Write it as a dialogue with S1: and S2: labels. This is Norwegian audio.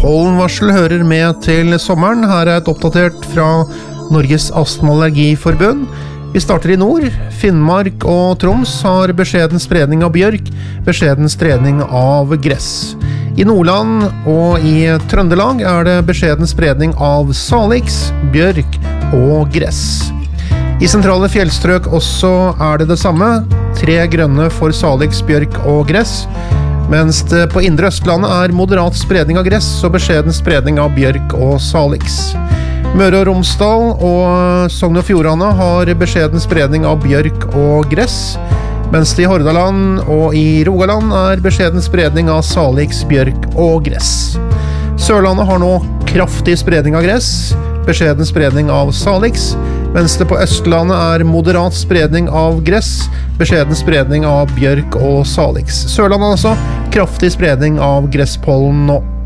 S1: Pollenvarsel hører med til sommeren. Her er et oppdatert fra Norges Astma- og Allergiforbund. Vi starter i nord. Finnmark og Troms har beskjeden spredning av bjørk, beskjeden spredning av gress. I Nordland og i Trøndelag er det beskjeden spredning av salix, bjørk og gress. I sentrale fjellstrøk også er det samme. 3 grønne for salix, bjørk og gress. Mens det på indre Østlandet er moderat spredning av gress og beskjeden spredning av bjørk og salix. Møre og Romsdal og Sogn og Fjordane har beskjeden spredning av bjørk og gress, mens det i Hordaland og i Rogaland er beskjeden spredning av salix, bjørk og gress. Sørlandet har nå kraftig spredning av gress, beskjeden spredning av salix, mens det på Østlandet er moderat spredning av gress, beskjeden spredning av bjørk og salix. Sørlandet altså kraftig spredning av gresspollen nå.